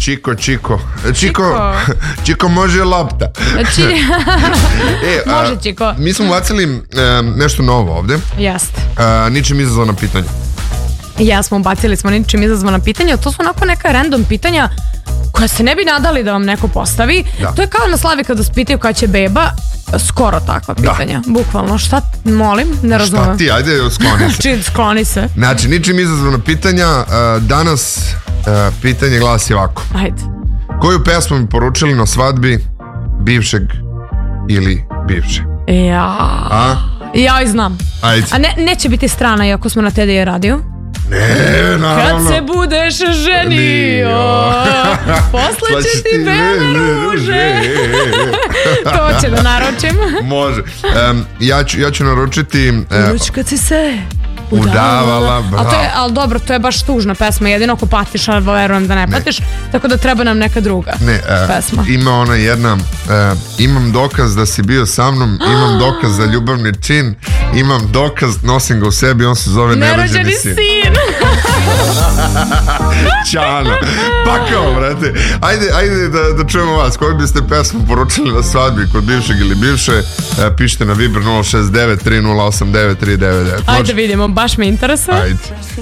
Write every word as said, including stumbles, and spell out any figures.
Čiko, Čiko. Čiko, Čiko može lopta. Znači, e, može Čiko. A, mi smo bacili um, nešto novo ovde. Jeste. Uh, ničim izazvana pitanja. Ja smo bacili smo ničim izazvana pitanja. To su onako neka random pitanja koja se ne bi nadali da vam neko postavi. Da. To je kao na slavi kada spitaju kada će beba. Skoro takva pitanja, da. Bukvalno. Šta, molim, ne razumem. Šta ti, ajde, skloni se. Čid, skloni se. Znači, ničim izazvana pitanja. Uh, danas uh, pitanje glasi ovako. Ajde. Koju pesmu mi poručili na svadbi bivšeg ili bivše? Ja. A? Ja i znam. Ajde. A ne, neće biti strana iako smo na T D radiju? Ne, naravno. Kad se budeš ženio, posle će ti bele ruže. To će da naručim. Može. Um, ja, ću, ja ću naručiti... Uh, Uruč kad si se udavala, bravo. Ali, ali dobro, to je baš tužna pesma. Jedino ako patiš, ali verujem da ne patiš. Ne. Tako da treba nam neka druga ne, uh, pesma. Ima ona jedna, uh, imam dokaz da si bio sa mnom, imam dokaz za ljubavni čin, imam dokaz, nosim ga u sebi, on se zove nerođeni sin. sin. Ćano. Pa kao, brate. Ajde, ajde da, da čujemo vas. Koju biste pesmu poručili na svadbi kod bivšeg ili bivše? E, pišite na Viber nula šest devet tri nula osam devet tri devet devet. Ajde vidimo, baš me interesuje. Ajde.